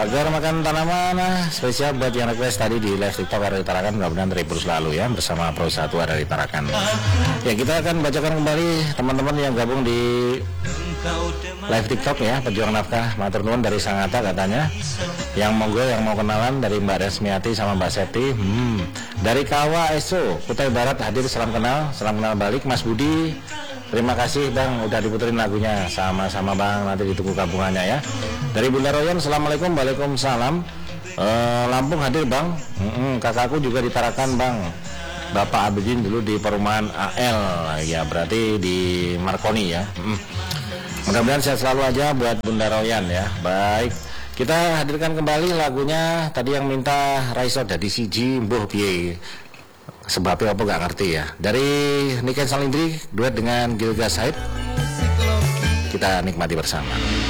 Pagar makan tanaman spesial buat yang request tadi di live TikTok dari Tarakan, mudah-mudahan terhibur selalu ya bersama Pro Satwa dari Tarakan. Ya, kita akan bacakan kembali teman-teman yang gabung di live TikTok ya, pejuang nafkah matur nuwun dari Sangatta katanya. Yang monggo yang mau kenalan dari Mbak Resmiati sama Mbak Septi. Dari Kawa Eso, Kutai Barat hadir, salam kenal balik Mas Budi. Terima kasih Bang udah diputerin lagunya. Sama-sama Bang, nanti ditunggu kabungannya ya. Dari Bunda Royan, assalamualaikum. Waalaikumsalam. Lampung hadir Bang. Kakakku juga ditarakan Bang. Bapak Abidin dulu di perumahan AL ya, berarti di Marconi ya. Mudah-mudahan sehat selalu aja buat Bunda Royan ya. Baik, kita hadirkan kembali lagunya tadi yang minta Raiso dari siji mbuh piye. Sebabnya apa gak ngerti ya. Dari Niken Salindri duet dengan Gilga Said. Kita nikmati bersama.